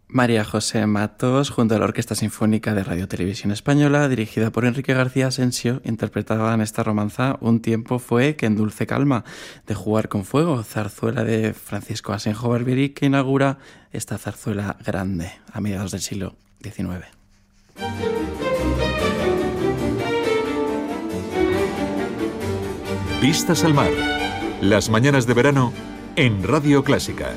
María José Matos, junto a la Orquesta Sinfónica de Radio Televisión Española, dirigida por Enrique García Asensio, interpretaban esta romanza Un tiempo fue que en dulce calma, de Jugar con fuego, zarzuela de Francisco Asenjo Barbieri, que inaugura esta zarzuela grande a mediados del siglo XIX. Vistas al mar. Las mañanas de verano en Radio Clásica.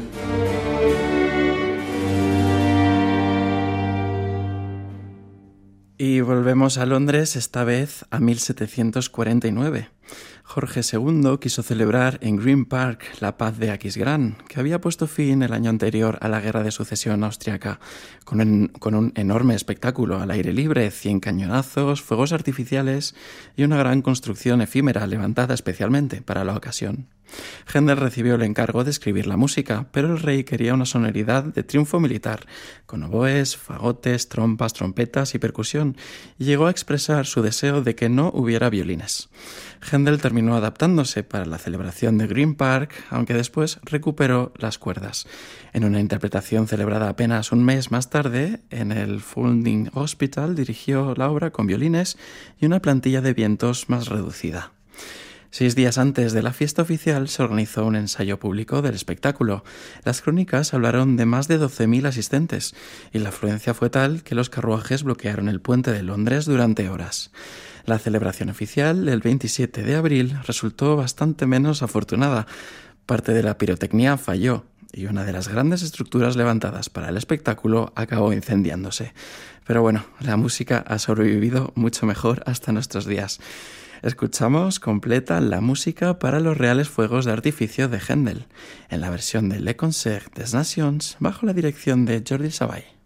Y volvemos a Londres, esta vez a 1749. Jorge II quiso celebrar en Green Park la paz de Aquisgrán, que había puesto fin el año anterior a la Guerra de Sucesión austriaca, con un enorme espectáculo al aire libre, 100 cañonazos, fuegos artificiales y una gran construcción efímera levantada especialmente para la ocasión. Händel recibió el encargo de escribir la música, pero el rey quería una sonoridad de triunfo militar, con oboes, fagotes, trompas, trompetas y percusión, y llegó a expresar su deseo de que no hubiera violines. Händel terminó adaptándose para la celebración de Green Park, aunque después recuperó las cuerdas. En una interpretación celebrada apenas un mes más tarde, en el Foundling Hospital dirigió la obra con violines y una plantilla de vientos más reducida. 6 días antes de la fiesta oficial se organizó un ensayo público del espectáculo. Las crónicas hablaron de más de 12.000 asistentes y la afluencia fue tal que los carruajes bloquearon el puente de Londres durante horas. La celebración oficial, el 27 de abril, resultó bastante menos afortunada. Parte de la pirotecnia falló y una de las grandes estructuras levantadas para el espectáculo acabó incendiándose. Pero bueno, la música ha sobrevivido mucho mejor hasta nuestros días. Escuchamos completa la música para los reales fuegos de artificio de Händel, en la versión de Le Concert des Nations, bajo la dirección de Jordi Savall.